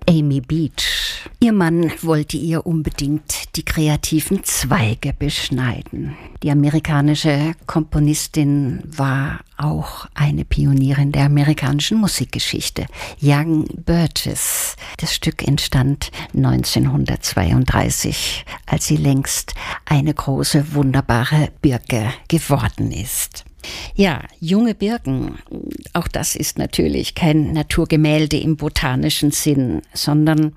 Amy Beach. Ihr Mann wollte ihr unbedingt die kreativen Zweige beschneiden. Die amerikanische Komponistin war auch eine Pionierin der amerikanischen Musikgeschichte. Young Burgess. Das Stück entstand 1932, als sie längst eine große, wunderbare Birke geworden ist. Ja, junge Birken, auch das ist natürlich kein Naturgemälde im botanischen Sinn, sondern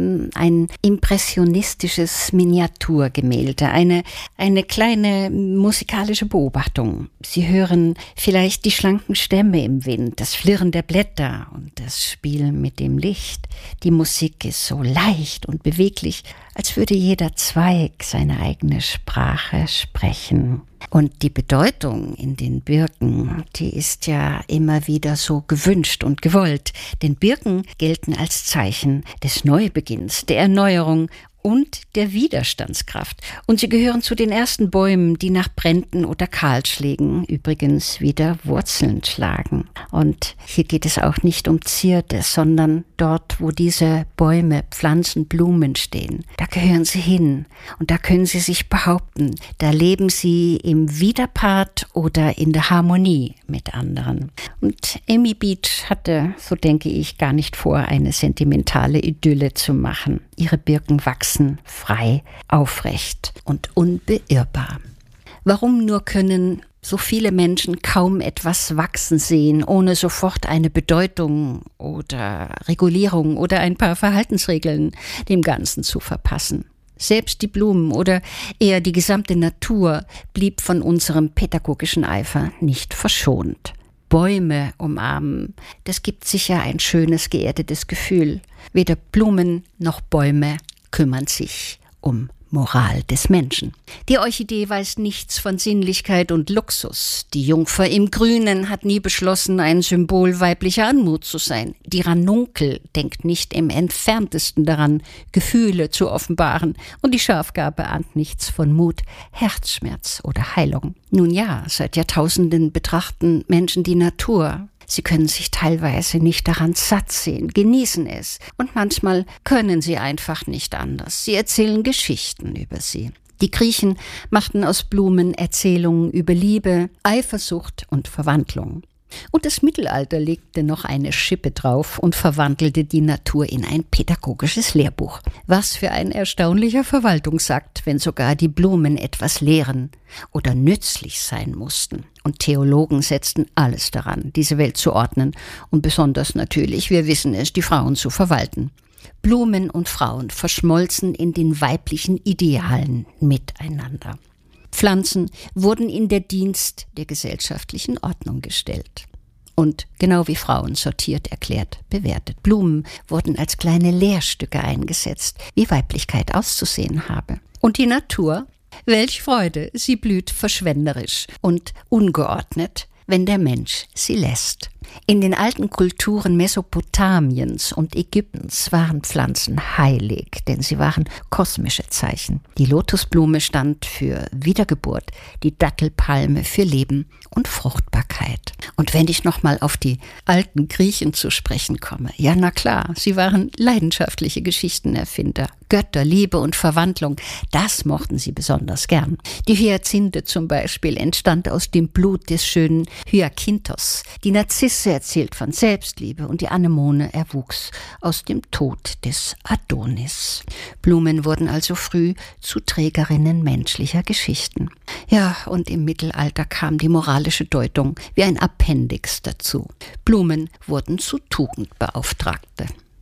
ein impressionistisches Miniaturgemälde, eine kleine musikalische Beobachtung. Sie hören vielleicht die schlanken Stämme im Wind, das Flirren der Blätter und das Spielen mit dem Licht. Die Musik ist so leicht und beweglich, als würde jeder Zweig seine eigene Sprache sprechen. Und die Bedeutung in den Birken, die ist ja immer wieder so gewünscht und gewollt. Denn Birken gelten als Zeichen des Neubeginns, der Erneuerung und der Widerstandskraft. Und sie gehören zu den ersten Bäumen, die nach Bränden oder Kahlschlägen übrigens wieder Wurzeln schlagen. Und hier geht es auch nicht um Zierde, sondern dort, wo diese Bäume, Pflanzen, Blumen stehen, da gehören sie hin und da können sie sich behaupten. Da leben sie im Widerpart oder in der Harmonie mit anderen. Und Amy Beach hatte, so denke ich, gar nicht vor, eine sentimentale Idylle zu machen. Ihre Birken wachsen frei, aufrecht und unbeirrbar. Warum nur können so viele Menschen kaum etwas wachsen sehen, ohne sofort eine Bedeutung oder Regulierung oder ein paar Verhaltensregeln dem Ganzen zu verpassen? Selbst die Blumen oder eher die gesamte Natur blieb von unserem pädagogischen Eifer nicht verschont. Bäume umarmen, das gibt sicher ein schönes, geerdetes Gefühl. Weder Blumen noch Bäume kümmern sich um Moral des Menschen. Die Orchidee weiß nichts von Sinnlichkeit und Luxus. Die Jungfer im Grünen hat nie beschlossen, ein Symbol weiblicher Anmut zu sein. Die Ranunkel denkt nicht im Entferntesten daran, Gefühle zu offenbaren. Und die Schafgarbe ahnt nichts von Mut, Herzschmerz oder Heilung. Nun ja, seit Jahrtausenden betrachten Menschen die Natur. Sie können sich teilweise nicht daran satt sehen, genießen es. Und manchmal können sie einfach nicht anders. Sie erzählen Geschichten über sie. Die Griechen machten aus Blumen Erzählungen über Liebe, Eifersucht und Verwandlung. Und das Mittelalter legte noch eine Schippe drauf und verwandelte die Natur in ein pädagogisches Lehrbuch. Was für ein erstaunlicher Verwaltungsakt, wenn sogar die Blumen etwas lehren oder nützlich sein mussten. Und Theologen setzten alles daran, diese Welt zu ordnen und besonders natürlich, wir wissen es, die Frauen zu verwalten. Blumen und Frauen verschmolzen in den weiblichen Idealen miteinander. Pflanzen wurden in der Dienst der gesellschaftlichen Ordnung gestellt. Und genau wie Frauen sortiert, erklärt, bewertet. Blumen wurden als kleine Lehrstücke eingesetzt, wie Weiblichkeit auszusehen habe. Und die Natur? Welch Freude, sie blüht verschwenderisch und ungeordnet, wenn der Mensch sie lässt. In den alten Kulturen Mesopotamiens und Ägyptens waren Pflanzen heilig, denn sie waren kosmische Zeichen. Die Lotusblume stand für Wiedergeburt, die Dattelpalme für Leben und Fruchtbarkeit. Und wenn ich nochmal auf die alten Griechen zu sprechen komme, ja na klar, sie waren leidenschaftliche Geschichtenerfinder. Götter, Liebe und Verwandlung, das mochten sie besonders gern. Die Hyazinthe zum Beispiel entstand aus dem Blut des schönen Hyakinthos. Die Narzisse erzählt von Selbstliebe und die Anemone erwuchs aus dem Tod des Adonis. Blumen wurden also früh zu Trägerinnen menschlicher Geschichten. Ja, und im Mittelalter kam die moralische Deutung wie ein Appendix dazu. Blumen wurden zu Tugendbeauftragte.